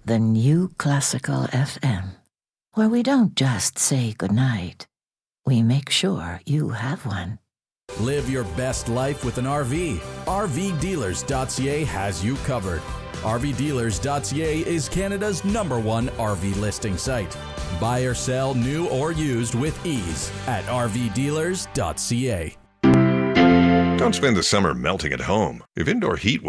the new Classical FM, where we don't just say goodnight, we make sure you have one. Live your best life with an RV. RVdealers.ca has you covered. RVdealers.ca is Canada's #1 RV listing site. Buy or sell new or used with ease at RVdealers.ca. Don't spend the summer melting at home. If indoor heat